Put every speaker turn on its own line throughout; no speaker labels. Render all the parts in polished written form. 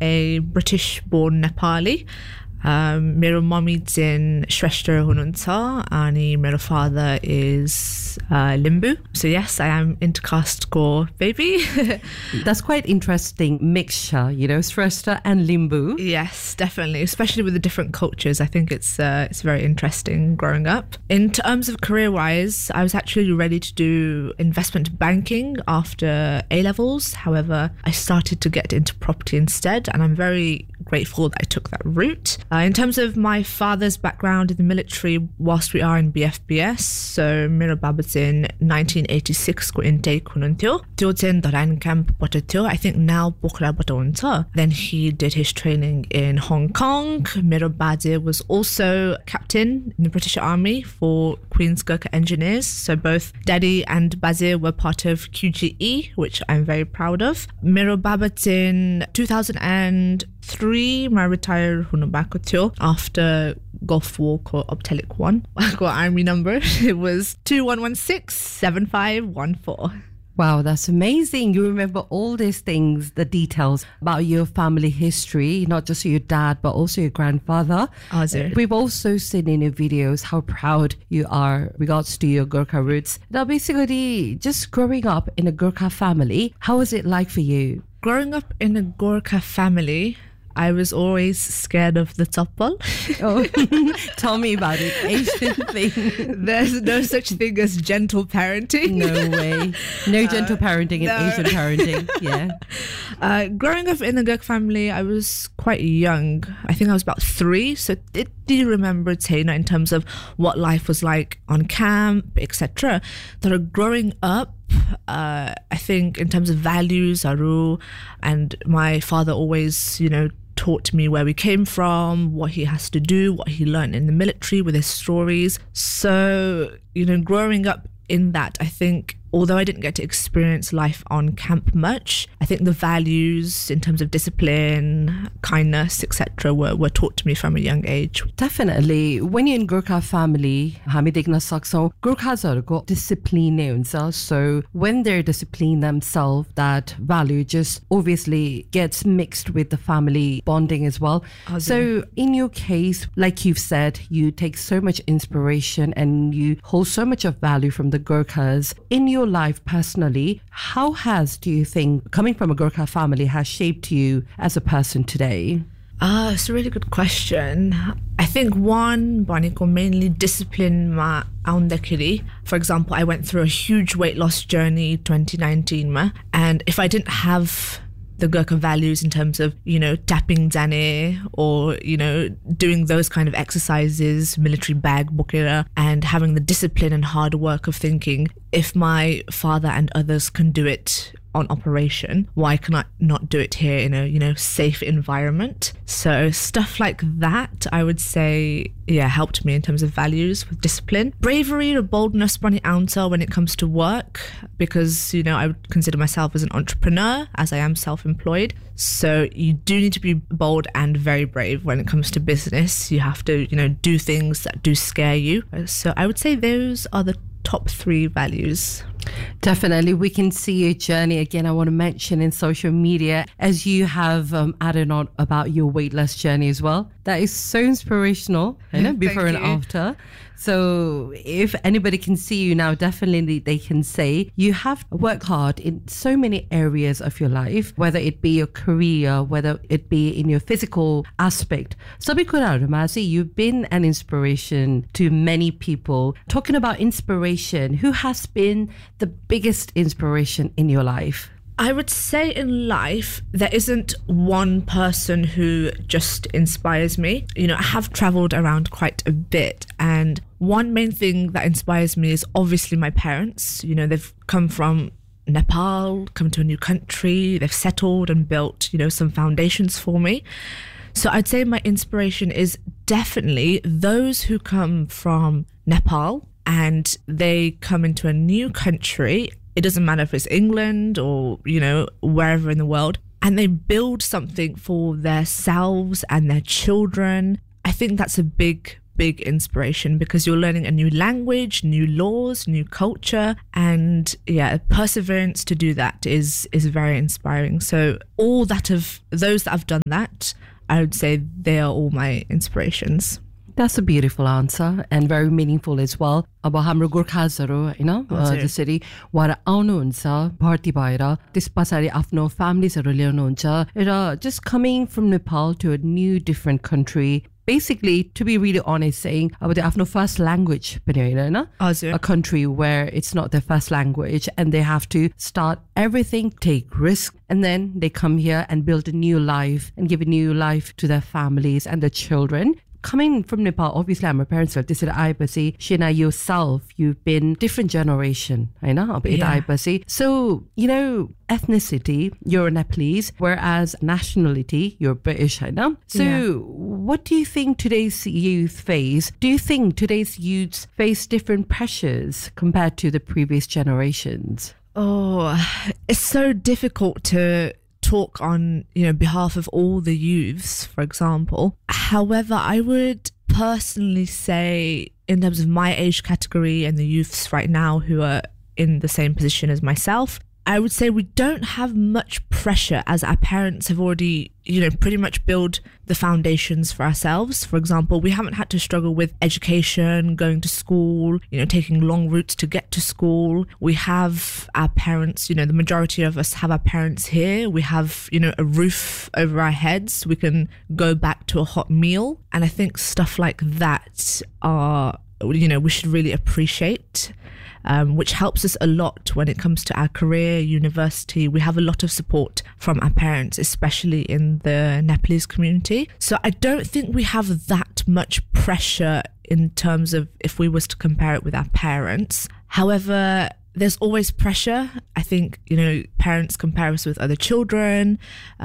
a British-born Nepali. मेरो mummy चाहिँ श्रेष्ठ हुनुहुन्छ अनि मेरो father is Limbu. So yes, I am intercaste core baby.
That's quite interesting mixture, you know, Shrestha and Limbu.
Yes, definitely, especially with the different cultures. I think it's very interesting growing up. In terms of career-wise, I was actually ready to do investment banking after A-levels. However, I started to get into property instead, and I'm very grateful that I took that route. In terms of my father's background in the military, whilst we are in BFBS, so मेरो बाबा चाहिँ 1986 को intake हुनुहुन्थ्यो. त्यो चाहिँ धरान क्याम्पबाट थियो. I think now पोखराबाट हुन्छ. Then he did his training in Hong Kong. मेरो बाजे was also captain in the British Army for Queen's Gurkha Engineers. So both daddy and baze were part of QGE, which I'm very proud of. मेरो बाबा चाहिँ 2003 मा retire हुनुभएको थियो after Gulf War को Optelic 1. को army number, it was 21167514.
Wow, that's amazing. You remember all these things, the details about your family history, not just your dad, but also your grandfather. We've also seen in your videos how proud you are regards to your Gurkha roots. Now, basically, just growing up in a Gurkha family, how was it like for you?
Growing up in a Gurkha family, I was always scared of the topol.
Oh, tell me about it. Asian thing.
There's no such thing as gentle parenting.
No way. No gentle parenting in Asian parenting. Yeah.
Growing up in the Gurkha family, I was quite young. I think I was about 3. So do you remember, Taina, in terms of what life was like on camp, etc.? That growing up, I think in terms of values, Aru, and my father always, you know, taught me where we came from, what he has to do, what he learned in the military with his stories. So, you know, growing up in that, I think, although I didn't get to experience life on camp much, I think the values in terms of discipline, kindness, etc. were taught to me from a young age.
Definitely. When you're in Gurkha family, हामी देख्न सक्छौं Gurkhasहरुको discipline नै हुन्छ. So when they're disciplined themselves, that value just obviously gets mixed with the family bonding as well. So in your case, like you've said, you take so much inspiration and you hold so much of value from the Gurkhas. In your life personally, how do you think coming from a Gurkha family has shaped you as a person today?
It's a really good question. I think one, Baniko, mainly discipline ma aundakiri. For example, I went through a huge weight loss journey 2019 ma, and if I didn't have the Gurkha values in terms of, you know, tapping zane or, you know, doing those kind of exercises, military bag bukira, and having the discipline and hard work of thinking, if my father and others can do it on operation, why can I not do it here in a, you know, safe environment? So stuff like that, I would say, yeah, helped me in terms of values with discipline. Bravery or boldness bunny ouncer when it comes to work, because, you know, I would consider myself as an entrepreneur, as I am self-employed. So you do need to be bold and very brave when it comes to business. You have to, you know, do things that do scare you. So I would say those are the top 3 values.
Definitely. We can see your journey. Again, I want to mention in social media, as you have added on about your weight loss journey as well. That is so inspirational, you know, before and after. So if anybody can see you now, definitely they can say you have worked hard in so many areas of your life, whether it be your career, whether it be in your physical aspect. Sabi kurahuma, you've been an inspiration to many people. Talking about inspiration, who has been the biggest inspiration in your life?
I would say in life, there isn't one person who just inspires me. You know, I have traveled around quite a bit, and one main thing that inspires me is obviously my parents. You know, they've come from Nepal, come to a new country, they've settled and built, you know, some foundations for me. So I'd say my inspiration is definitely those who come from Nepal and they come into a new country. It doesn't matter if it's England or, you know, wherever in the world, and they build something for themselves and their children. I think that's a big big inspiration because you're learning a new language, new laws, new culture, and perseverance to do that is very inspiring. So all that of those that have done that, I would say they are all my inspirations.
That's a beautiful answer and very meaningful as well. अब हाम्रो गोर्खाजहरू हैन जसरी उहाँहरू आउनुहुन्छ भर्ती भएर त्यस पछाडि आफ्नो फ्यामिलीजहरू ल्याउनुहुन्छ र just coming from Nepal to a new different country, basically, to be really honest, saying about आफ्नो first language पनि हैन
हजुर,
a country where it's not their first language and they have to start everything, take risk, and then they come here and build a new life and give a new life to their families and their children. Coming from Nepal, obviously I'm a parent, this is आएपछि Sheena, yourself, you've been different generation, I know, आएपछि. So, you know, ethnicity, you're Nepalese, whereas nationality, you're British, I know. So, what do you think today's youth face? Do you think today's youths face different pressures compared to the previous generations?
Oh, it's so difficult to talk on behalf of all the youths, for example. However, I would personally say, in terms of my age category and the youths right now who are in the same position as myself, I would say we don't have much pressure as our parents have already, pretty much built the foundations for ourselves. For example, we haven't had to struggle with education, going to school, taking long routes to get to school. We have our parents, the majority of us have our parents here. We have, a roof over our heads. We can go back to a hot meal. And I think stuff like that are, we should really appreciate. Which helps us a lot when it comes to our career, university. We have a lot of support from our parents, especially in the Nepalese community. So I don't think we have that much pressure in terms of if we was to compare it with our parents. However, there's always pressure. I think, parents compare us with other children,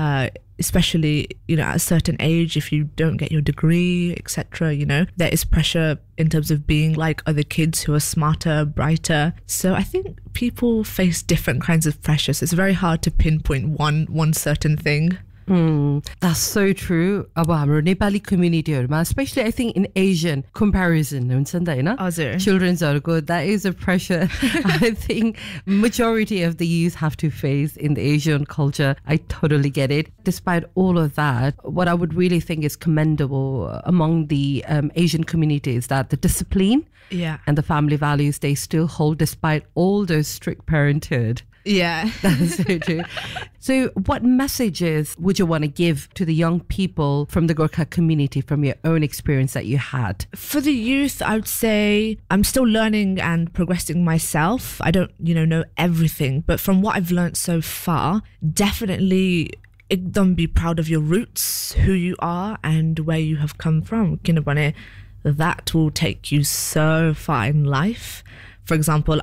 especially, at a certain age, if you don't get your degree, etc., there is pressure in terms of being like other kids who are smarter, brighter. So I think people face different kinds of pressures. It's very hard to pinpoint one certain thing.
That's so true. अब हाम्रो Nepali communityहरुमा, especially I think in Asian comparison, हुन्छ नि त हैन?
हजुर.
Children'sहरुको, that is a pressure I think majority of the youth have to face in the Asian culture. I totally get it. Despite all of that, what I would really think is commendable among the Asian communities that the discipline and the family values they still hold despite all those strict parenthood.
Yeah.
That's so true. So what messages would you want to give to the young people from the Gorkha community from your own experience that you had?
For the youth, I would say I'm still learning and progressing myself. I don't, know everything, but from what I've learned so far, definitely don't be proud of your roots, who you are and where you have come from. That will take you so far in life. For example,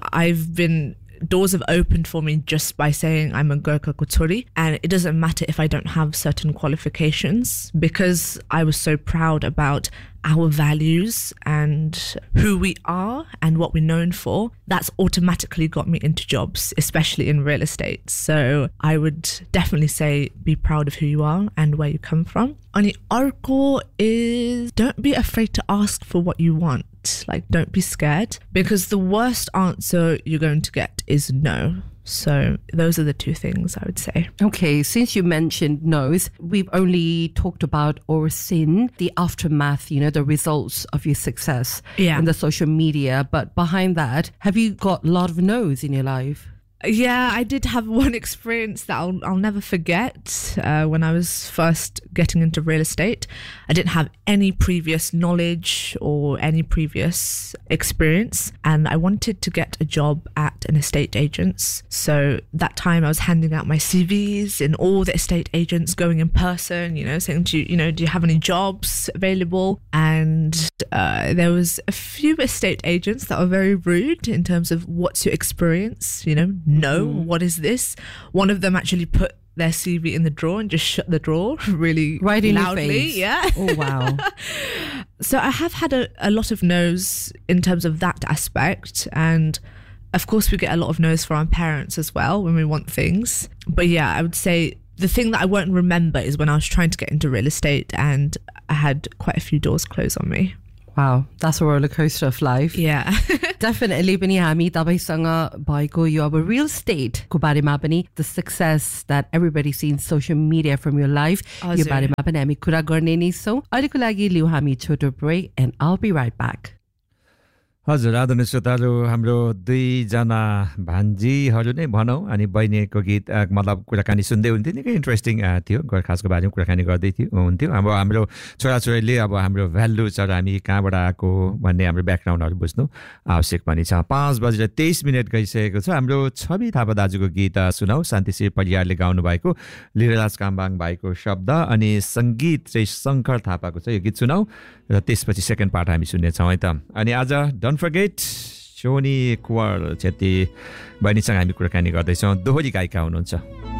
doors have opened for me just by saying I'm a Gorkha Kuturi, and it doesn't matter if I don't have certain qualifications, because I was so proud about our values and who we are and what we're known for. That's automatically got me into jobs, especially in real estate. So I would definitely say be proud of who you are and where you come from. Ani arko is don't be afraid to ask for what you want. Like, don't be scared, because the worst answer you're going to get is no. So those are the two things I would say.
Okay, since you mentioned no's, we've only talked about or seen the aftermath, the results of your success in the social media. But behind that, have you got a lot of no's in your life?
Yeah, I did have one experience that I'll never forget. When I was first getting into real estate, I didn't have any previous knowledge or any previous experience, and I wanted to get a job at an estate agent's. So that time I was handing out my CVs in all the estate agents, going in person, saying to you, do you have any jobs available? And there was a few estate agents that were very rude in terms of what's your experience, no, what is this? One of them actually put their CV in the drawer and just shut the drawer really
right in
loudly.
Your face.
Yeah.
Oh, wow.
So I have had a lot of no's in terms of that aspect. And of course, we get a lot of no's from our parents as well when we want things. But yeah, I would say the thing that I won't remember is when I was trying to get into real estate and I had quite a few doors closed on me.
Wow, that's a roller coaster of life.
Yeah.
Definitely पनि हामी तपाईसँग भएको यो अब real estate को बारेमा पनि the success that everybody sees social media from your life यो बारेमा पनि हामी कुरा गर्ने नै छौं अहिलेको लागि लिऊ हामी छोटो break and I'll be right back.
हजुर आदरणीय श्रोताहरू हाम्रो दुईजना भान्जीहरू नै भनौं अनि बहिनीको गीत मतलब कुराकानी सुन्दै हुन्थ्यो निकै इन्ट्रेस्टिङ थियो गोर्खासको बारेमा कुराकानी गर्दै हुन्थ्यो अब हाम्रो छोराछोरीले अब हाम्रो भ्यालुज हामी कहाँबाट आएको भन्ने हाम्रो ब्याकग्राउन्डहरू बुझ्नु आवश्यक पनि छ 5:23 गइसकेको छ हाम्रो छवि थापा दाजुको गीत सुनाऊ शान्तिश्री परियारले गाउनु भएको लीलाराज काम्बाङ भाइको शब्द अनि संगीत चाहिँ शंकर थापाको छ यो गीत सुनाऊ र त्यसपछि सेकेन्ड पार्ट हामी सुन्ने छौं है त अनि आज डोन्ट फर्गेट सोनी कुवर छेत्री बहिनीसँग हामी कुराकानी गर्दै छौं दोहोरी गायिका हुनुहुन्छ